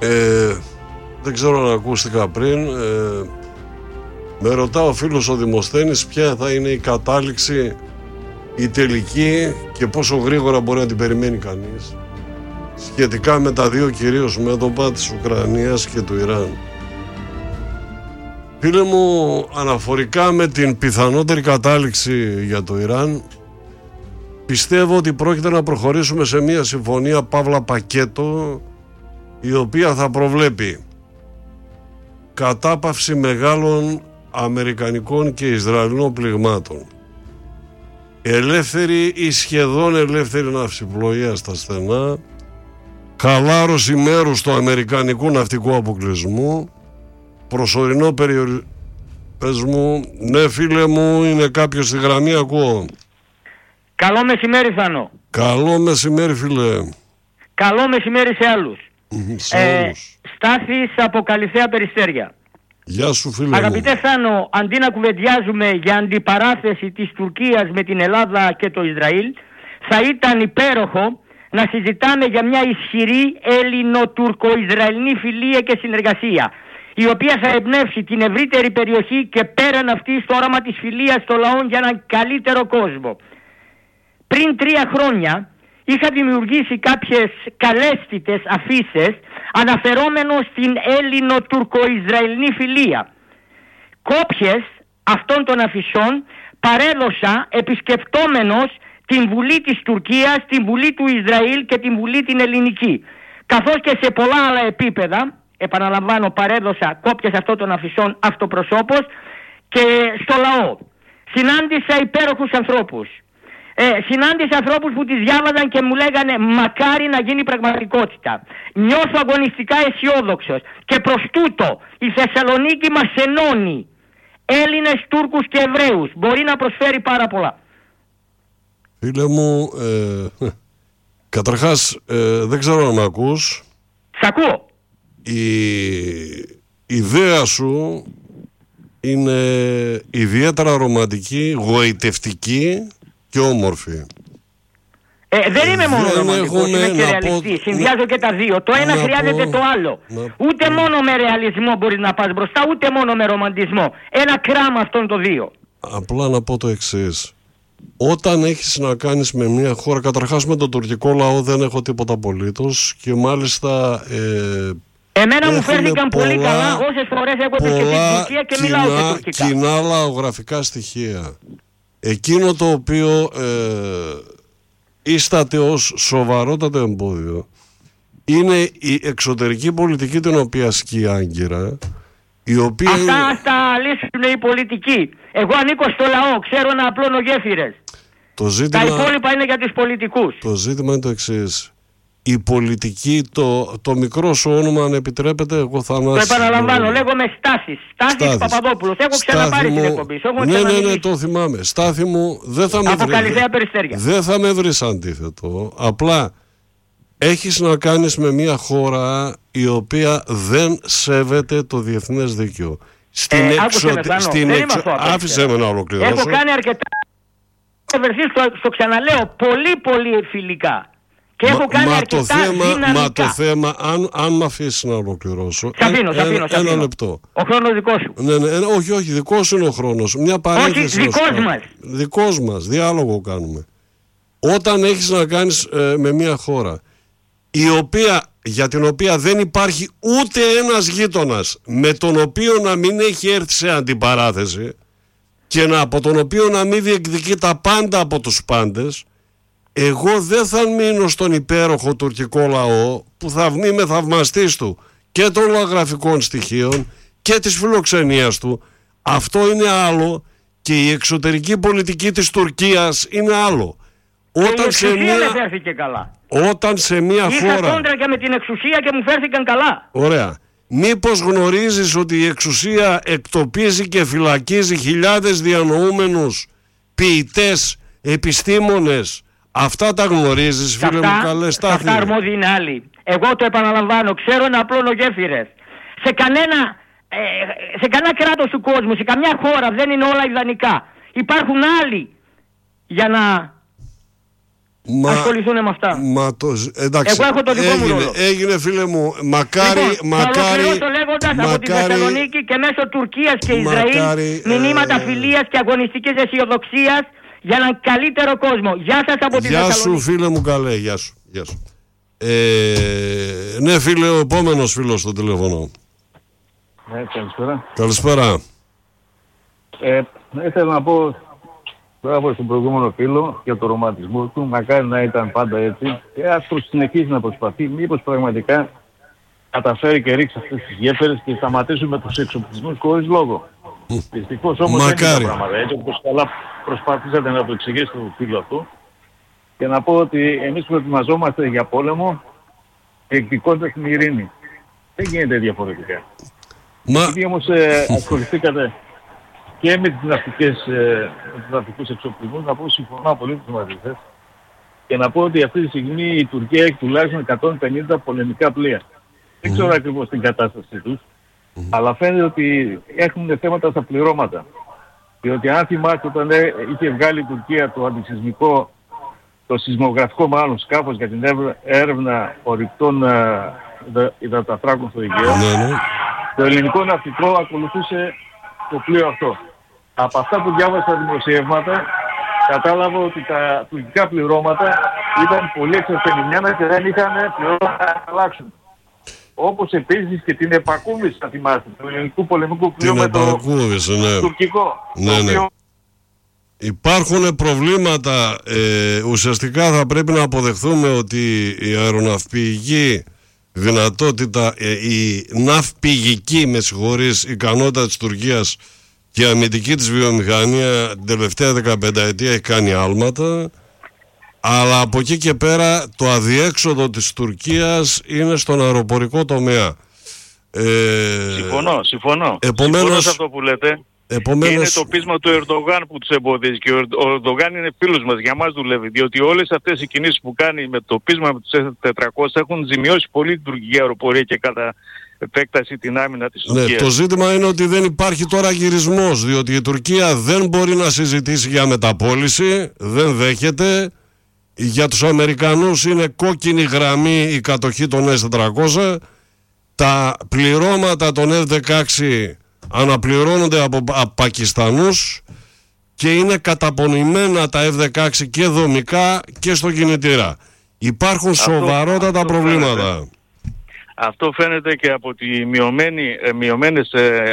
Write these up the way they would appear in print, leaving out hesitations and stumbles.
Δεν ξέρω αν ακούστηκα πριν. Με ρωτά ο φίλος ο Δημοσθένης ποια θα είναι η κατάληξη, η τελική, και πόσο γρήγορα μπορεί να την περιμένει κανείς σχετικά με τα δύο κυρίως μέτωπα της Ουκρανίας και του Ιράν. Φίλε μου, αναφορικά με την πιθανότερη κατάληξη για το Ιράν, πιστεύω ότι πρόκειται να προχωρήσουμε σε μια συμφωνία παύλα πακέτο, η οποία θα προβλέπει κατάπαυση μεγάλων αμερικανικών και Ισραηλινών πληγμάτων, ελεύθερη ή σχεδόν ελεύθερη ναυσιπλοεία στα στενά, χαλάρωση μέρους του αμερικανικού ναυτικού αποκλεισμού, προσωρινό περιορισμό. Ναι, φίλε μου, είναι κάποιος στη γραμμή, ακούω. Καλό μεσημέρι, Θάνο. Καλό μεσημέρι, φίλε. Καλό μεσημέρι σε άλλους. Στάθης από Καλυθέα Περιστέρια. Γεια σου, φίλε. Αγαπητέ Θάνο, αντί να κουβεντιάζουμε για αντιπαράθεση της Τουρκίας με την Ελλάδα και το Ισραήλ, θα ήταν υπέροχο να συζητάμε για μια ισχυρή Έλληνο-Τουρκο-Ισραηλινή φιλία και συνεργασία, η οποία θα εμπνεύσει την ευρύτερη περιοχή και πέραν αυτή στο όραμα της φιλίας των λαών για έναν καλύτερο κόσμο. Πριν 3 χρόνια είχα δημιουργήσει κάποιες καλέσθητες αφίσες αναφερόμενο στην Έλληνο-Τουρκο-Ισραηλινή φιλία. Κόπιες αυτών των αφισών παρέδωσα επισκεπτόμενος την Βουλή της Τουρκίας, την Βουλή του Ισραήλ και την Βουλή την Ελληνική, καθώς και σε πολλά άλλα επίπεδα. Επαναλαμβάνω, παρέδωσα κόπιες αυτών των αφισών αυτοπροσώπως και στο λαό. Συνάντησα υπέροχους ανθρώπους. Συνάντησα ανθρώπους που τις διάβαζαν και μου λέγανε μακάρι να γίνει πραγματικότητα. Νιώθω αγωνιστικά αισιόδοξος και προς τούτο η Θεσσαλονίκη μας ενώνει Έλληνες, Τούρκους και Εβραίους. Μπορεί να προσφέρει πάρα πολλά. Φίλε μου, καταρχάς δεν ξέρω αν με ακούς. Σ' ακούω. Η ιδέα σου είναι ιδιαίτερα ρομαντική, γοητευτική και όμορφη. Δεν είμαι μόνο ρομαντικός, είμαι και ρεαλιστής. Συνδυάζω και τα δύο. Το ένα χρειάζεται το άλλο. Ούτε μόνο με ρεαλισμό μπορείς να πας μπροστά, ούτε μόνο με ρομαντισμό. Ένα κράμα αυτών των δύο. Απλά να πω το εξής. Όταν έχεις να κάνεις με μια χώρα, καταρχάς με τον τουρκικό λαό δεν έχω τίποτα απολύτως, και μάλιστα εμένα μου φέρθηκαν πολύ καλά όσες φορές έχω επισκεφτεί την Τουρκία και μιλάω και τουρκικά. Κοινά λαογραφικά στοιχεία. Εκείνο το οποίο ίσταται ως σοβαρότατο εμπόδιο είναι η εξωτερική πολιτική την οποία ασκεί η Άγκυρα, η οποία Αυτά τα λύσουν οι πολιτικοί. Εγώ ανήκω στο λαό, ξέρω να απλώνω γέφυρες. Τα υπόλοιπα είναι για τους πολιτικούς. Το ζήτημα είναι το εξής. Η πολιτική, το μικρό σου όνομα, αν επιτρέπετε, εγώ θα ανάσχω. Το επαναλαμβάνω, λέγομαι Στάθης Παπαδόπουλος. Έχω ξαναπάρει την εκπομπή σου. Ναι, το θυμάμαι. Στάθη μου, από Καλυθέα Περιστέρια. Δεν θα με βρεις αντίθετο. Απλά έχεις να κάνεις με μια χώρα η οποία δεν σέβεται το διεθνές δίκαιο. Άφησε με να ολοκληρώσω. Έχω κάνει αρκετά. Στο ξαναλέω, πολύ πολύ φιλικά. Και έχω κάνει αρκετά δυναμικά. Μα το θέμα, αν με αφήσεις να ολοκληρώσω. Θα αφήνω. Ένα λεπτό. Ο χρόνος δικός σου. Ναι, όχι, δικός είναι ο χρόνος. Μια παρένθεση. Όχι, δικός μας. Δικός μας, διάλογο κάνουμε. Όταν έχεις να κάνεις με μια χώρα για την οποία δεν υπάρχει ούτε ένας γείτονας με τον οποίο να μην έχει έρθει σε αντιπαράθεση και από τον οποίο να μην διεκδικεί τα πάντα από τους πάντες, εγώ δεν θα μείνω στον υπέροχο τουρκικό λαό που θα είμαι θαυμαστής του και των λαογραφικών στοιχείων και της φιλοξενίας του. Αυτό είναι άλλο, και η εξωτερική πολιτική της Τουρκίας είναι άλλο. Όταν σε μια χώρα... Είχα κόντρα και με την εξουσία και μου φέρθηκαν καλά. Ωραία. Μήπως γνωρίζεις ότι η εξουσία εκτοπίζει και φυλακίζει χιλιάδες διανοούμενους, ποιητές, επιστήμονες? Αυτά τα γνωρίζεις, φίλε μου, καλέ Στάθη? Αυτά αρμόδιοι είναι άλλοι. Εγώ το επαναλαμβάνω, ξέρω να απλώνω γέφυρες. Σε κανένα κράτος του κόσμου, σε καμιά χώρα δεν είναι όλα ιδανικά. Υπάρχουν άλλοι για να ασχοληθούν με αυτά. Εντάξει, εγώ έχω το δικό μου ρόλο. Έγινε φίλε μου, μακάρι. Θα ολοκληρώσω λέγοντας από τη Θεσσαλονίκη και μέσω Τουρκίας και Ισραήλ μηνύματα φιλίας και αγωνιστικής αισιοδοξίας για έναν καλύτερο κόσμο. Γεια σας από τη Θεσσαλονίκη. Γεια σου φίλε μου καλέ, γεια σου. Ναι φίλε, ο επόμενος φίλος στο τηλέφωνο. Ναι, καλησπέρα. Καλησπέρα. Ήθελα να πω μπράβο στον προηγούμενο φίλο για το ρομαντισμό του. Μακάρι να ήταν πάντα έτσι. Και ας συνεχίσει να προσπαθεί. Μήπως πραγματικά καταφέρει και ρίξει αυτές τις γέφυρες και σταματήσουμε τους εξοπλισμούς χωρίς λόγο. Δυστυχώς όμως δεν είναι τα πράγματα έτσι. Όπως καλά προσπαθήσατε να το εξηγήσετε το φίλο αυτό. Και να πω ότι εμείς προετοιμαζόμαστε για πόλεμο εκδικώντας την ειρήνη. Δεν γίνεται διαφορετικά. Επειδή όμως ασχοληθήκατε και με τους ναυτικούς εξοπλισμούς, να πω συμφωνώ απολύτως μαζί σας και να πω ότι αυτή τη στιγμή η Τουρκία έχει τουλάχιστον 150 πολεμικά πλοία. Δεν ξέρω ακριβώς την κατάστασή τους, αλλά φαίνεται ότι έχουν θέματα στα πληρώματα. Διότι αν θυμάστε όταν είχε βγάλει η Τουρκία το αντισυσμικό, το σεισμογραφικό μάλλον σκάφος για την έρευνα ορυκτών υδαταθράκων στο Αιγαίο, το ελληνικό ναυτικό ακολουθούσε το πλοίο αυτό. Από αυτά που διάβασα στα δημοσιεύματα, κατάλαβα ότι τα τουρκικά πληρώματα ήταν πολύ εξασθενημένα και δεν είχαν πληρώματα να αλλάξουν. Όπως επίσης και την επακούβηση, θα θυμάστε, του ελληνικού πολεμικού πλοίου με το τουρκικό. Ναι. Υπάρχουν προβλήματα, ουσιαστικά θα πρέπει να αποδεχθούμε ότι η αεροναυπηγική δυνατότητα, η ναυπηγική ικανότητα της Τουρκίας και η αμυντική της βιομηχανία την τελευταία 15 ετία έχει κάνει άλματα, αλλά από εκεί και πέρα το αδιέξοδο της Τουρκίας είναι στον αεροπορικό τομέα. Συμφωνώ. Συμφωνώ σε αυτό που λέτε. Είναι το πείσμα του Ερντογάν που τους εμποδίζει και ο Ερντογάν είναι φίλος μας, για μας δουλεύει, διότι όλες αυτές οι κινήσεις που κάνει με το πείσμα με τους F-400 έχουν ζημιώσει πολύ την τουρκική αεροπορία και κατά επέκταση την άμυνα της Τουρκίας. Ναι, το ζήτημα είναι ότι δεν υπάρχει τώρα γυρισμός, διότι η Τουρκία δεν μπορεί να συζητήσει για μεταπώληση, δεν δέχεται. Για τους Αμερικανούς είναι κόκκινη γραμμή η κατοχή των S-400. Τα πληρώματα των F-16 αναπληρώνονται από Πακιστανούς και είναι καταπονημένα τα F-16 και δομικά και στο κινητήρα. Υπάρχουν σοβαρότατα προβλήματα. Αυτό φαίνεται και από τις μειωμένες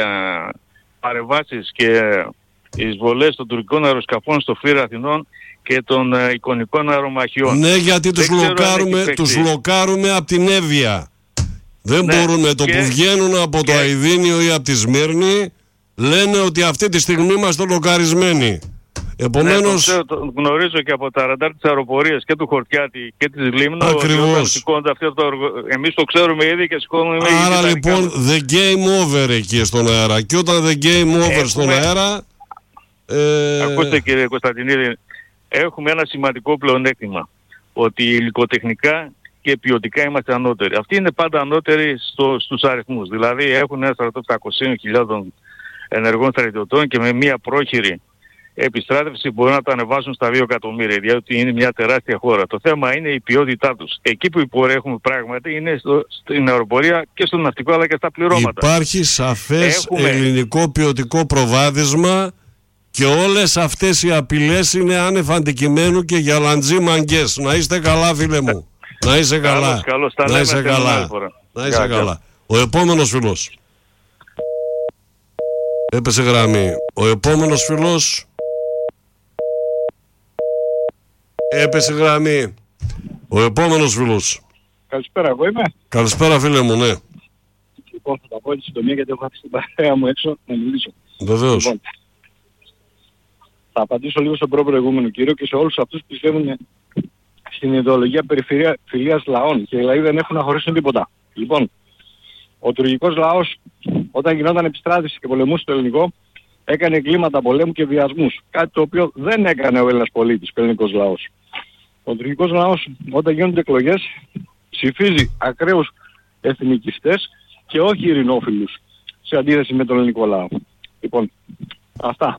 παρεμβάσεις και εισβολές των τουρκικών αεροσκαφών στο φλήρ Αθηνών και των εικονικών αερομαχιών. Ναι, γιατί τους λοκάρουμε από την Εύβοια. Δεν μπορούν με το που βγαίνουν από το Αηδίνιο ή από τη Σμύρνη, λένε ότι αυτή τη στιγμή είμαστε λοκαρισμένοι. Επομένως... Ναι, το γνωρίζω και από τα ραντάρ της αεροπορίας και του Χορτιάτη και της Λίμνου. Ακριβώς. Εμείς το ξέρουμε ήδη και σηκώνουμε ήδη. Άρα λοιπόν the game over εκεί στον αέρα. Και όταν the game over στον αέρα... Ακούστε κύριε Κωνσταντινίδη, έχουμε ένα σημαντικό πλεονέκτημα. Ότι υλικοτεχνικά και ποιοτικά είμαστε ανώτεροι. Αυτοί είναι πάντα ανώτεροι στους αριθμούς. Δηλαδή έχουν ένα στρατό 700.000 ενεργών στρατιωτών και με μια πρόχειρη επιστράτευση μπορούν να τα ανεβάσουν στα 2 εκατομμύρια, διότι είναι μια τεράστια χώρα. Το θέμα είναι η ποιότητά τους. Εκεί που υπορέχουμε πράγματι είναι στην αεροπορία και στο ναυτικό αλλά και στα πληρώματα. Υπάρχει σαφές ελληνικό ποιοτικό προβάδισμα και όλες αυτές οι απειλές είναι άνευ αντικειμένου και για λαντζί μαγκές. Να είστε καλά φίλε μου. Να είσαι καλά. Καλώς, να είσαι καλά. Να είσαι καλά. Ο επόμενος φίλος. Έπεσε γραμμή. Ο επόμενος φίλος. Έπεσε γραμμή. Ο επόμενος φίλος. Καλησπέρα, εγώ είμαι. Καλησπέρα φίλε μου, ναι. Λοιπόν, θα τα πω έτσι συντομία γιατί έχω αφήσει την παρέα μου έξω να μιλήσω. Βεβαίως. Λοιπόν, θα απαντήσω λίγο στον προηγούμενο κύριο και σε όλους αυτούς που πιστεύουν στην ιδεολογία περιφιλίας λαών και οι λαοί δεν έχουν να χωρίσουν τίποτα. Λοιπόν, ο τουρκικός λαός όταν γινόταν επιστράτευση και πολεμούσε το ελληνικό έκανε εγκλήματα πολέμου και βιασμούς. Κάτι το οποίο δεν έκανε ο Έλληνας πολίτης, ο ελληνικός λαός. Ο τουρκικός λαός όταν γίνονται εκλογές ψηφίζει ακραίους εθνικιστές και όχι ειρηνόφιλους σε αντίθεση με τον ελληνικό λαό. Λοιπόν, αυτά.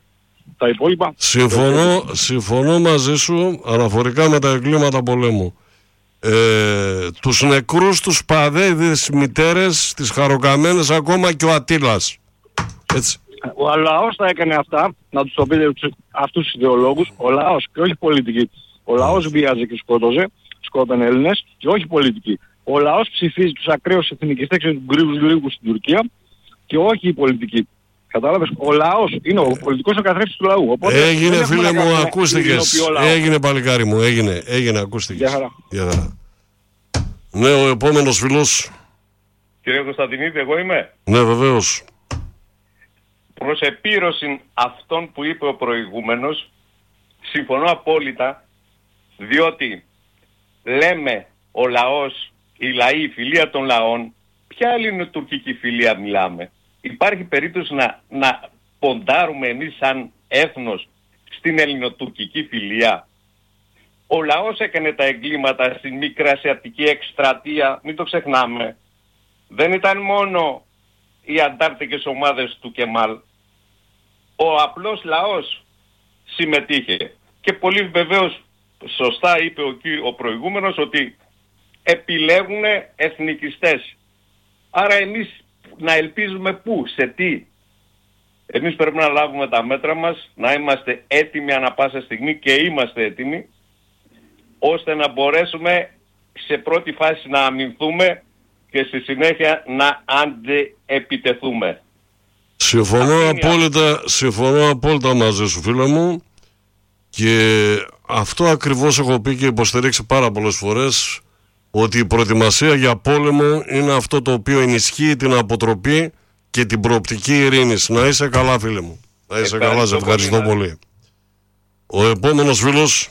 Τα υπόλοιπα. Συμφωνώ μαζί σου αναφορικά με τα εγκλήματα πολέμου. Τους νεκρούς, τους πατέδες μητέρες, τις χαροκαμένες, ακόμα και ο Ατήλας. Έτσι. Ο λαός τα έκανε αυτά, να τους το πείτε αυτούς τους ιδεολόγους, ο λαός και όχι πολιτικοί. Ο λαός βίαζε και σκότωνε Έλληνες και όχι πολιτικοί. Ο λαός ψηφίζει τους ακραίους εθνικιστές και τους γκρίζους λίγους στην Τουρκία και όχι οι πολιτικοί. Κατάλαβες, ο λαός είναι ο πολιτικός ο καθρέφτης του λαού. Οπότε έγινε φίλε μου, ακούστηκες. Έγινε παλικάρι μου, έγινε, ακούστηκες. Γεια χαρά. Ναι, ο επόμενος φίλος. Κύριε Κωνσταντινίδη, εγώ είμαι. Ναι, βεβαίως. Προς επίρρωση αυτών που είπε ο προηγούμενος, συμφωνώ απόλυτα, διότι λέμε ο λαός, οι λαοί, η φιλία των λαών, ποια ελληνοτουρκική φιλία μιλάμε? Υπάρχει περίπτωση να ποντάρουμε εμείς σαν έθνος στην ελληνοτουρκική φιλία? Ο λαός έκανε τα εγκλήματα στην μικρασιατική εκστρατεία, μην το ξεχνάμε. Δεν ήταν μόνο οι αντάρτικες ομάδες του Κεμάλ. Ο απλός λαός συμμετείχε. Και πολύ βεβαίως σωστά είπε ο προηγούμενος ότι επιλέγουν εθνικιστές. Άρα εμείς να ελπίζουμε πού, σε τι? Εμείς πρέπει να λάβουμε τα μέτρα μας, να είμαστε έτοιμοι ανά πάσα στιγμή και είμαστε έτοιμοι, ώστε να μπορέσουμε σε πρώτη φάση να αμυνθούμε και στη συνέχεια να αντεπιτεθούμε. Συμφωνώ απόλυτα μαζί σου, φίλε μου, και αυτό ακριβώς έχω πει και υποστηρίξει πάρα πολλές φορές, ότι η προετοιμασία για πόλεμο είναι αυτό το οποίο ενισχύει την αποτροπή και την προοπτική ειρήνης. Να είσαι καλά, φίλε μου. Να είσαι καλά, σε ευχαριστώ πολύ. Ο επόμενος φίλος.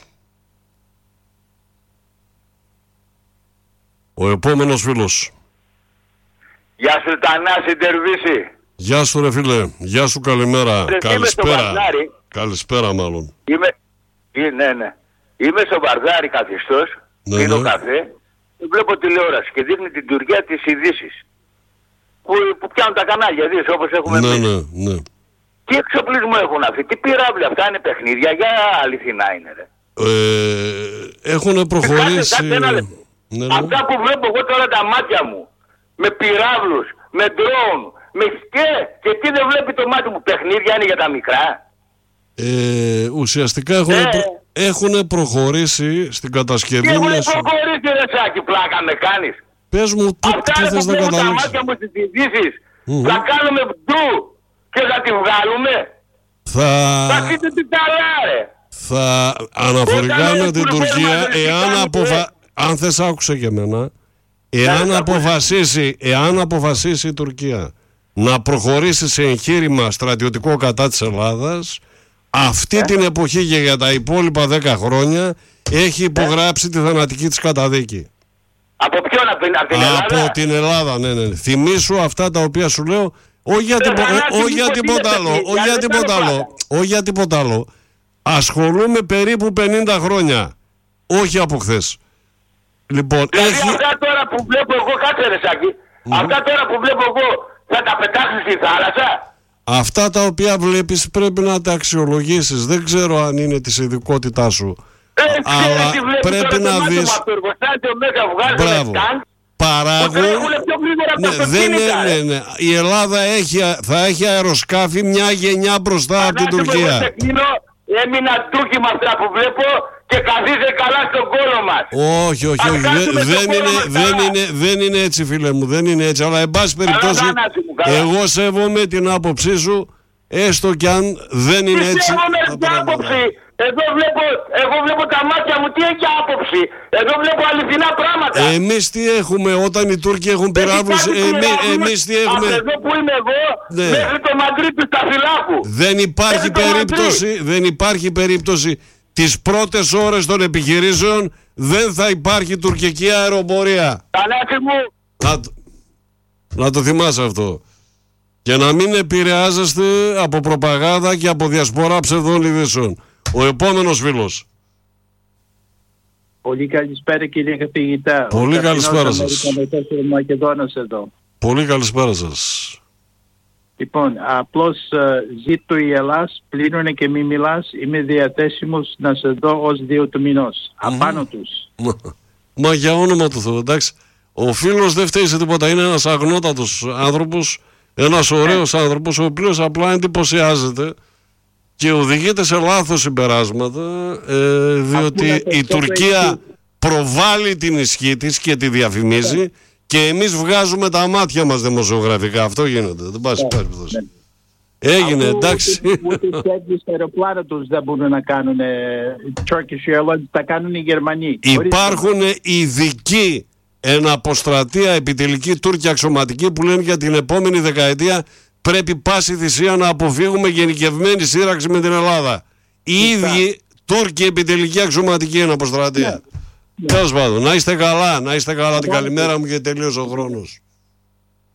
Γεια σου Τανάση Τερβίση. Γεια σου ρε φίλε. Γεια σου, καλημέρα. Καλησπέρα μάλλον. Ναι. Είμαι στο Βαρδάρι καθιστός. Πίνω καφέ. Βλέπω τηλεόραση και δείχνει την Τουρκία τις ειδήσεις που πιάνουν τα κανάλια, δεις, όπως έχουμε εμείς. Ναι. Τι εξοπλισμό έχουν αυτοί, τι πυράβλοι, αυτά είναι παιχνίδια, για αληθινά είναι ρε? Έχουν προχωρήσει. Αυτά που βλέπω εγώ τώρα τα μάτια μου, με πυράβλους, με ντρόουν, και τι δεν βλέπει το μάτι μου, παιχνίδια είναι για τα μικρά? Ουσιαστικά έχουν προχωρήσει στην κατασκευή. Τι έχουν προχωρήσει ρε Σάκη, πλάκα με κάνεις? Πες μου τι θες να καταλήξεις. Τα μάτια μου στις ειδήσεις, θα κάνουμε βντού και θα τη βγάλουμε. Θα πείτε τι καλά ρε. Θα αναφορικά με την Τουρκία, αν θες άκουσε και εμένα, εάν αποφασίσει η Τουρκία να προχωρήσει σε εγχείρημα στρατιωτικό κατά της Ελλάδας, αυτή την εποχή και για τα υπόλοιπα 10 χρόνια έχει υπογράψει τη θανατική της καταδίκη. Από ποιον, από την Ελλάδα? Από την Ελλάδα, ναι. Θυμήσου αυτά τα οποία σου λέω, όχι για τίποτα άλλο. Ασχολούμαι περίπου 50 χρόνια, όχι από χθες. Λοιπόν, δηλαδή αυτά τώρα που βλέπω εγώ, κάτσε ρε Σάκη, αυτά τώρα που βλέπω εγώ θα τα πετάξεις στη θάλασσα? Αυτά τα οποία βλέπεις πρέπει να τα αξιολογήσεις. Δεν ξέρω αν είναι της ειδικότητάς σου. Αλλά πρέπει να δεις. Μπράβο. Παράγουν. Ναι. Η Ελλάδα θα έχει αεροσκάφη μια γενιά μπροστά από την Τουρκία. Έμεινα ντούκι με αυτά που βλέπω και καθίστε καλά στον κόλο μας. Όχι. Δεν είναι έτσι, φίλε μου. Δεν είναι έτσι. Αλλά εν πάση περιπτώσει, εγώ σέβομαι την άποψή σου, έστω κι αν δεν είναι έτσι. Σέβομαι την άποψη. Εγώ βλέπω τα μάτια μου, τι έχει άποψη? Εδώ βλέπω αληθινά πράγματα. Εμείς τι έχουμε όταν οι Τούρκοι έχουν πυράβλους? Εμείς τι έχουμε? Από εδώ που είμαι εγώ, μέχρι το Μαντρίτη στα Φυλάκου. Δεν υπάρχει περίπτωση τις πρώτες ώρες των επιχειρήσεων δεν θα υπάρχει τουρκική αεροπορία. Θανάση μου. Να το θυμάσαι αυτό. Και να μην επηρεάζεστε από προπαγάνδα και από διασπορά ψευδών ειδήσεων. Ο επόμενος φίλος. Πολύ καλησπέρα κύριε καθηγητά. Πολύ καλησπέρα σας. Μακεδόνας εδώ. Πολύ καλησπέρα σας. Λοιπόν, απλώς ζήτω η Ελλάς, πλήρωνε και μη μιλάς, είμαι διαθέσιμος να σε δω ως 2 του μηνός. Απάνω τους. Μα για όνομα του Θεού, εντάξει. Ο φίλος δεν φταίει σε τίποτα, είναι ένας αγνότατος άνθρωπος, ένας ωραίος άνθρωπος, ο οποίος απλά εντυπωσιάζεται και οδηγείται σε λάθος συμπεράσματα, διότι η Τουρκία προβάλλει την ισχύ της και τη διαφημίζει και εμείς βγάζουμε τα μάτια μας δημοσιογραφικά. Αυτό γίνεται, δεν πάση περίπτωση. Έγινε, εντάξει. Ούτε τέτοιες αεροπλάνα τους δεν μπορούν να κάνουν Turkish Airlines, τα κάνουν οι Γερμανοί. Υπάρχουν ειδικοί εναποστρατεία επιτελικοί Τούρκοι αξιωματικοί που λένε για την επόμενη δεκαετία πρέπει πάση θυσία να αποφύγουμε γενικευμένη σύραξη με την Ελλάδα. Οι ίδιοι Τούρκοι επιτελικοί αξιωματικοί εναποστρατεία. Τέλος πάντων, να είστε καλά, την καλημέρα μου και τελείωσε ο χρόνος.